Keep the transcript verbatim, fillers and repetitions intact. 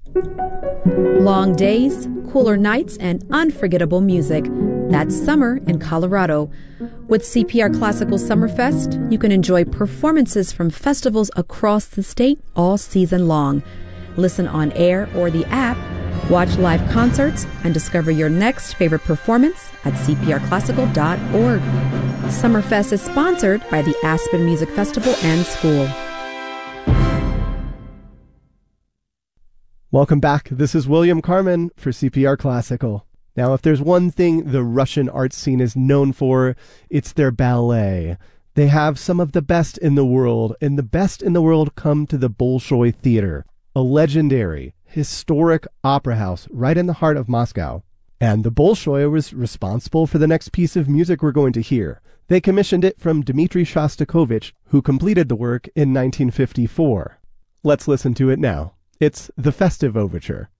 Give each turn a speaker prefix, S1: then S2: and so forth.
S1: Long days, cooler nights, and unforgettable music. That's summer in Colorado. With C P R Classical Summerfest, you can enjoy performances from festivals across the state all season long. Listen on air or the app, watch live concerts, and discover your next favorite performance at c p r classical dot org. Summerfest is sponsored by the Aspen Music Festival and School.
S2: Welcome back. This is William Carmen for C P R Classical. Now, if there's one thing the Russian art scene is known for, it's their ballet. They have some of the best in the world, and the best in the world come to the Bolshoi Theater, a legendary, historic opera house right in the heart of Moscow. And the Bolshoi was responsible for the next piece of music we're going to hear. They commissioned it from Dmitri Shostakovich, who completed the work in nineteen fifty-four. Let's listen to it now. It's the Festive Overture.